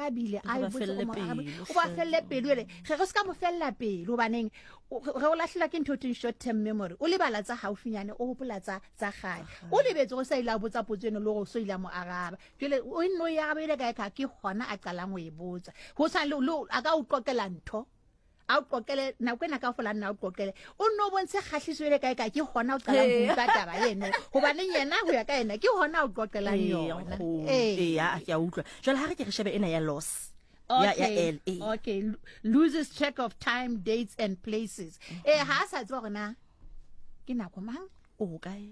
arabile a o ba felle pelo le ge go ska mo fella pelo baneng re o lahlelwa ke ntho short term memory o le bala tsa haufinyane o hopola tsa gale o lebetse go sa ila botsa potseno le go so ila mo araba jele o nno ya ba ile ka ke gona a qala mo e botsa go sa le a ka o qoqela ntho a o qoqele na kwena ka fola nna o qoqele o nno bontshe kgahliso ile ka ke gona o qala mo ka taba yena go ba neng yena go ya ka yena ke gona o qoqela yona ya ke a utlwa jwale ha re ke re shebe ena ya loss. Okay. Okay. Loses track of time, dates, and places. Ha sa tswa gona ke nako mang o kae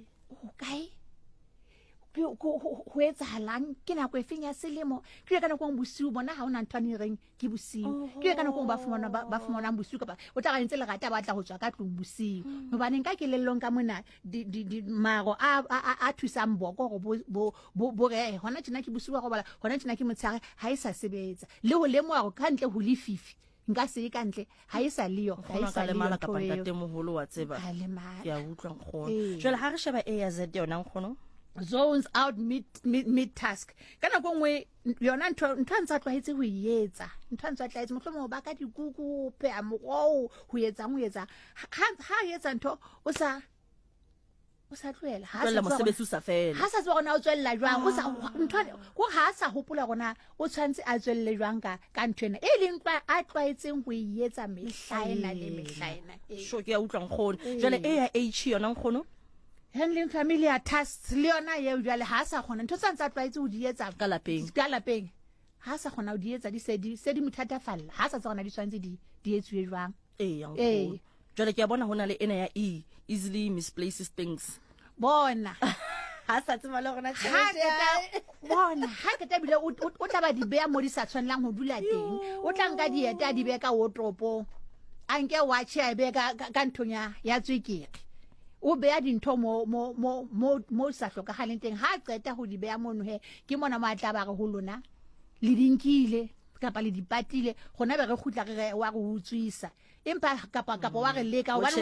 go etsahalang ke nako e fenya selemo ke ka nako bosiu bona ha ona ntwane reng ke bosiu ke ka nako ba fumana bosiu ka ba o tla ga ntse le gata ba tla go tswa ka tlong bosiu no ba neng ka ke lellong ka mona di mago a thusang boko bo re hona tsena ke bosiu go bala hona tsena ke motshare ha isa sebetsa le go lemoa go ka ntle go lefifi nka se ka ntle ha isa leo ha isa le mala ka pantate moholo wa tseba ya utlwa nkgono jwale ha re sheba AZ yona nkgono zones out mid task kana go ngwe yona ntho ntsa tlwaetse go yetsa ntho ntsa tlwaetse mohlomong ba ka dikuku pe a mo go yetsa ha yetsa ntho o sa tloela ha sa mosebetsi sa fela ha sa tswa gona o tswella jwang o sa ntho go ha sa hopola gona o tshwantse a tswelle jwang ka ntwena e leng a tlwaetseng go yetsa mehlaena le mehlaena sho ke ya utlwa nkgono jale e ya H yona nkgono handling familiar tasks leona ye jwale ha sa gona ntho tsantsa tlwaetse o di etsa ka lapeng ha sa gona o di etsa di se di muthatafalla ha sa tsona di tshwantse di etsuwe jwang jwale ke ya bona hona le ena ya easily misplaces things bona ha sa tsema le gona bona ha ke tabile o tla ba di bea mo di sa tshwanelang ho dula teng o tla nka dieta di be ka wardrobe anke watch ya be ka nthonya ya tswekere o bea dintho mo sa hlokagaleng teng ha qeta go di bea mono he ke mona matla ba re ho lona le dinkile kapa le dipatile gona be re khutla re wa go utswisa empa kapa wa re leka wa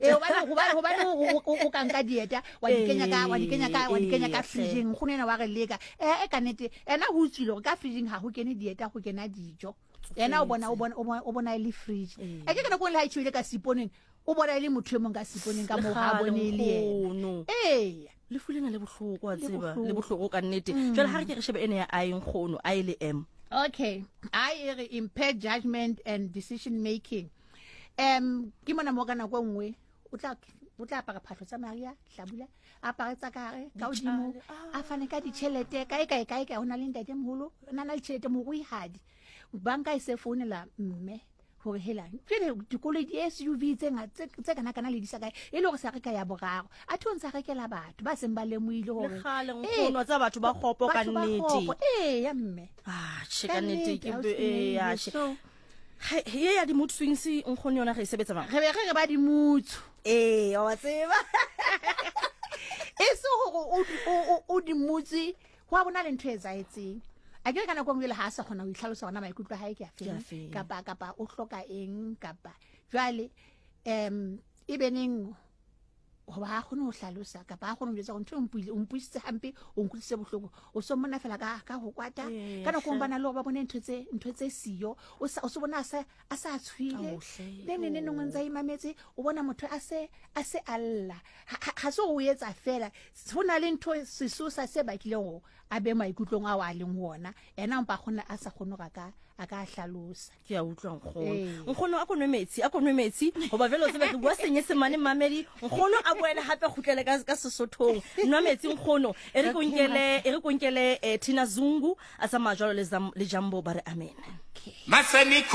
o ka nka dieta wa dikenya ka fridging go nena wa re leka ka nete ena ho utswile ka fridging ha go kene dieta go kena dijo ena o bona le fridge ke kana go la itshwile ka siponeng o bona ile motho mong ka siponeng ka mo ha bone le yena le fulena le bohloko a tseba le bohloko ka nnete jwale ha re ke re shebe ene ya a nkgono a ile M okay I impaired judgment and decision making ke mona mo kana go nngwe o tla apara phahlo tsa Maria hlabula apara tsa kare ka odimo a fane ka ditšhelete kae hona le ntate moholo nana le tšhelete mo go ihadi banka e se founela mme gore hela pele dikoloi di SUV tse kana le disaka e le go sa reka ya boraro a thontsha rekela batho ba seng ba lemoile gore le khale nkgono tsa batho ba gopo ka nnete ya mme cheka nnete ke ya he ya di mood swings nkgono yona ga e sebetsa bang re ba di mutsu wa tseba eso o di mutsi go a bona le ntho e tsaetseng a ke kana go ngwele ha sa gona o itlhalosa gona maikutlo ha e ke a fela kapa o hloka eng kapa jwale e beneng go ba gone o hlalosa kapa gone o jetsa go ntho ompuisitse hampe o nkutlise bohloko o so mona fela ka go kwata kana go bana le go ba bone ntho tse siyo o so bona a sa tshwile nne nngwe ntse imametse o bona motho a se alla ha so o etsa fela hona le ntho sesusa se bakile go a be maikutlong a wa leng hona ena mpa gona a sa gone ga ka hlalosa ke a utlwa nkgono a konwe metsi go ba velo tsebe ke bua senyese mane mamedi nkgono a boela hape khutlele ka Sesothong nwa metsi nkgono e re konkele Tina Zungu a sa majalo le Jambo ba re amen.